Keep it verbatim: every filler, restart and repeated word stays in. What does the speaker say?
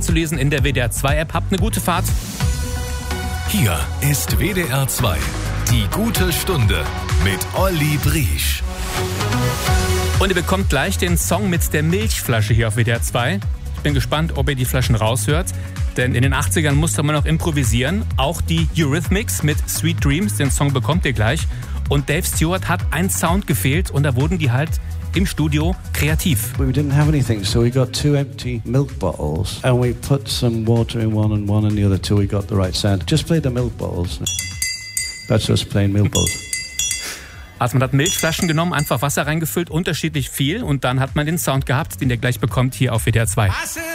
nachzulesen in der W D R zwei App. Habt eine gute Fahrt. Hier ist W D R zwei, die gute Stunde mit Olli Briesch. Und ihr bekommt gleich den Song mit der Milchflasche hier auf W D R zwei. Ich bin gespannt, ob ihr die Flaschen raushört. Denn in den achtzigern musste man noch improvisieren. Auch die Eurythmics mit Sweet Dreams, den Song bekommt ihr gleich. Und Dave Stewart hat ein Sound gefehlt und da wurden die halt im Studio kreativ. We didn't have anything, so we got two empty milk bottles and we put some water in one and one in the other till we got the right sound. Just play the milk bottles. That's us playing milk bottles. Also man hat Milchflaschen genommen, einfach Wasser reingefüllt, unterschiedlich viel und dann hat man den Sound gehabt, den ihr gleich bekommt hier auf W D R zwei.